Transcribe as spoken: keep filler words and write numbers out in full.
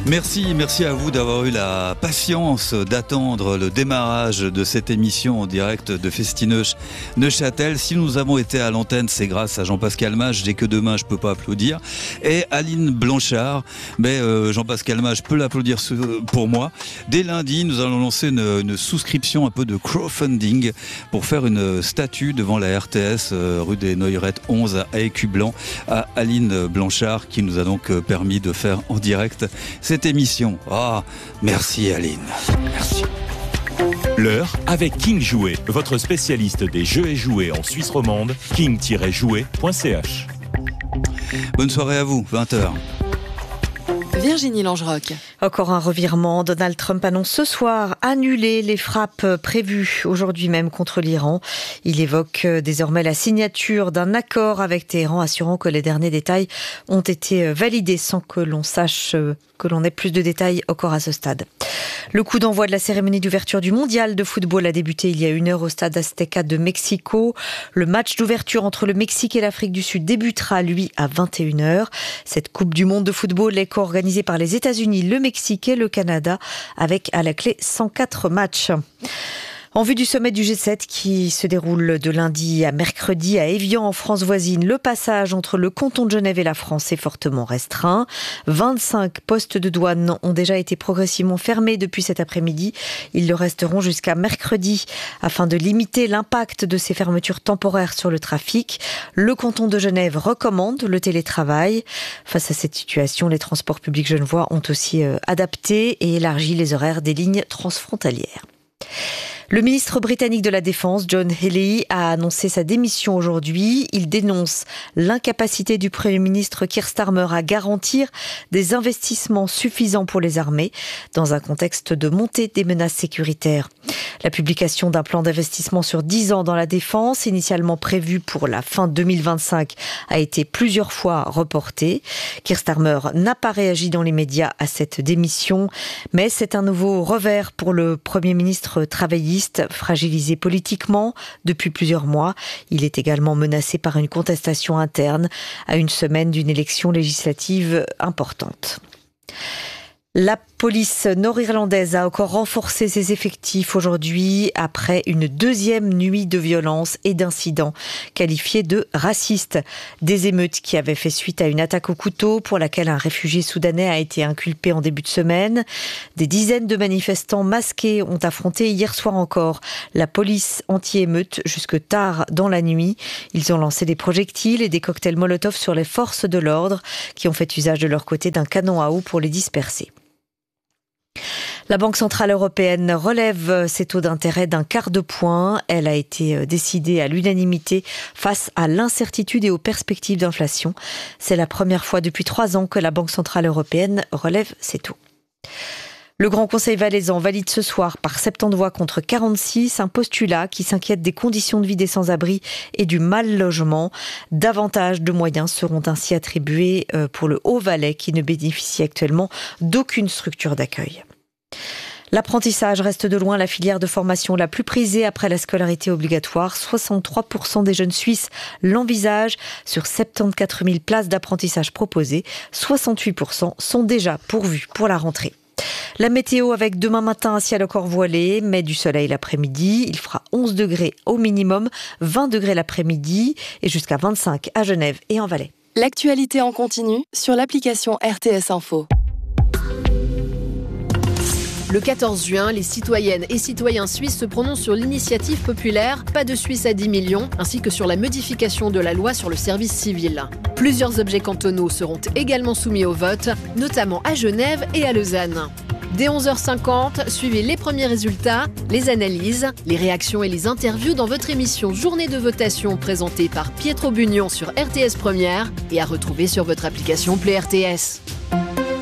Merci, merci à vous d'avoir eu la patience d'attendre le démarrage de cette émission en direct de Festineuch Neuchâtel. Si nous avons été à l'antenne, c'est grâce à Jean-Pascal Mage, dès que demain je peux pas applaudir, et Aline Blanchard. Mais euh, Jean-Pascal Mage peut l'applaudir pour moi. Dès lundi, nous allons lancer une, une souscription, un peu de crowdfunding, pour faire une statue devant la R T S, euh, rue des Noyerettes onze à Écublanc, à Aline Blanchard, qui nous a donc permis de faire en direct cette émission. Ah, oh, merci Aline. Merci. L'heure avec King Jouet, votre spécialiste des jeux et jouets en Suisse romande, king tiret jouet point c h. Bonne soirée à vous, vingt heures. Virginie Langeroc. Encore un revirement. Donald Trump annonce ce soir annuler les frappes prévues aujourd'hui même contre l'Iran. Il évoque désormais la signature d'un accord avec Téhéran, assurant que les derniers détails ont été validés sans que l'on sache, que l'on ait plus de détails encore à ce stade. Le coup d'envoi de la cérémonie d'ouverture du mondial de football a débuté il y a une heure au stade Azteca de Mexico. Le match d'ouverture entre le Mexique et l'Afrique du Sud débutera, lui, à vingt et une heures. Cette Coupe du monde de football est co-organisée par les États-Unis, le Mexique et le Canada, avec à la clé cent quatre matchs. En vue du sommet du G sept qui se déroule de lundi à mercredi à Évian en France voisine, le passage entre le canton de Genève et la France est fortement restreint. vingt-cinq postes de douane ont déjà été progressivement fermés depuis cet après-midi. Ils le resteront jusqu'à mercredi afin de limiter l'impact de ces fermetures temporaires sur le trafic. Le canton de Genève recommande le télétravail. Face à cette situation, les transports publics genevois ont aussi adapté et élargi les horaires des lignes transfrontalières. Le ministre britannique de la Défense, John Healey, a annoncé sa démission aujourd'hui. Il dénonce l'incapacité du Premier ministre Keir Starmer à garantir des investissements suffisants pour les armées dans un contexte de montée des menaces sécuritaires. La publication d'un plan d'investissement sur dix ans dans la défense, initialement prévu pour la fin deux mille vingt-cinq, a été plusieurs fois reportée. Keir Starmer n'a pas réagi dans les médias à cette démission, mais c'est un nouveau revers pour le Premier ministre travailliste, fragilisé politiquement depuis plusieurs mois. Il est également menacé par une contestation interne à une semaine d'une élection législative importante. La police nord-irlandaise a encore renforcé ses effectifs aujourd'hui après une deuxième nuit de violence et d'incidents qualifiés de racistes. Des émeutes qui avaient fait suite à une attaque au couteau pour laquelle un réfugié soudanais a été inculpé en début de semaine. Des dizaines de manifestants masqués ont affronté hier soir encore la police anti-émeute jusque tard dans la nuit. Ils ont lancé des projectiles et des cocktails Molotov sur les forces de l'ordre qui ont fait usage de leur côté d'un canon à eau pour les disperser. La Banque centrale européenne relève ses taux d'intérêt d'un quart de point. Elle a été décidée à l'unanimité face à l'incertitude et aux perspectives d'inflation. C'est la première fois depuis trois ans que la Banque centrale européenne relève ses taux. Le Grand Conseil valaisan valide ce soir par septante voix contre quarante-six un postulat qui s'inquiète des conditions de vie des sans-abri et du mal logement. Davantage de moyens seront ainsi attribués pour le Haut-Valais qui ne bénéficie actuellement d'aucune structure d'accueil. L'apprentissage reste de loin la filière de formation la plus prisée après la scolarité obligatoire. soixante-trois pour cent des jeunes Suisses l'envisagent. Sur soixante-quatorze mille places d'apprentissage proposées, soixante-huit pour cent sont déjà pourvues pour la rentrée. La météo avec demain matin un ciel encore voilé, mais du soleil l'après-midi. Il fera onze degrés au minimum, vingt degrés l'après-midi et jusqu'à vingt-cinq à Genève et en Valais. L'actualité en continu sur l'application R T S Info. Le quatorze juin, les citoyennes et citoyens suisses se prononcent sur l'initiative populaire Pas de Suisse à dix millions, ainsi que sur la modification de la loi sur le service civil. Plusieurs objets cantonaux seront également soumis au vote, notamment à Genève et à Lausanne. Dès onze heures cinquante, suivez les premiers résultats, les analyses, les réactions et les interviews dans votre émission Journée de votation présentée par Pietro Bugnon sur R T S Première et à retrouver sur votre application Play R T S.